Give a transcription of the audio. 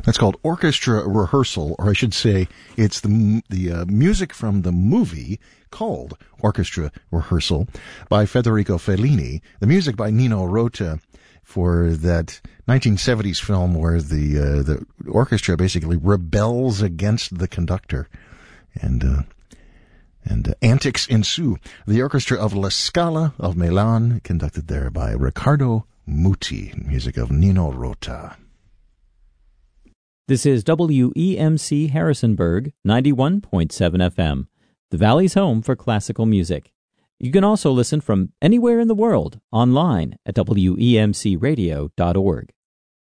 That's called Orchestra Rehearsal, or I should say it's the music from the movie called Orchestra Rehearsal by Federico Fellini, the music by Nino Rota for that 1970s film where the orchestra basically rebels against the conductor, and antics ensue. The Orchestra of La Scala of Milan, conducted there by Riccardo Muti, music of Nino Rota. This is WEMC Harrisonburg, 91.7 FM, the Valley's home for classical music. You can also listen from anywhere in the world online at WEMCradio.org.